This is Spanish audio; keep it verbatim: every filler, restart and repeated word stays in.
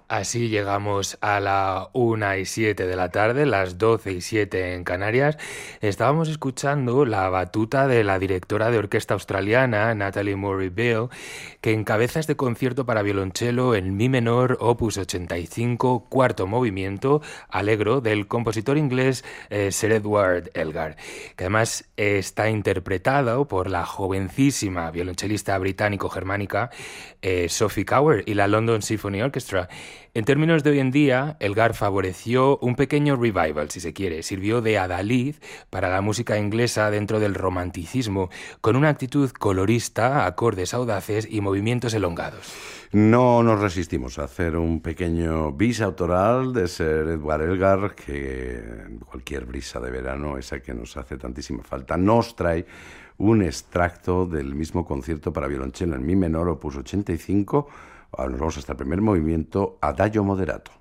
Así llegamos a la una y siete de la tarde, las doce y siete en Canarias. Estábamos escuchando la batuta de la directora de orquesta australiana, Natalie Murray-Beale, que encabeza este concierto para violonchelo en mi menor, opus ochenta y cinco, cuarto movimiento, Allegro, del compositor inglés eh, Sir Edward Elgar, que además eh, está interpretado por la jovencísima violonchelista británico-germánica eh, Sophie Cower y la London Symphony Orchestra. En términos de hoy en día, Elgar favoreció un pequeño revival, si se quiere. Sirvió de adalid para la música inglesa dentro del romanticismo, con una actitud colorista, acordes audaces y movimientos elongados. No nos resistimos a hacer un pequeño bis autoral de Sir Edward Elgar, que cualquier brisa de verano, esa que nos hace tantísima falta, nos trae un extracto del mismo concierto para violonchelo en mi menor, opus ochenta y cinco. Ahora nos vamos hasta el primer movimiento, Adagio moderato.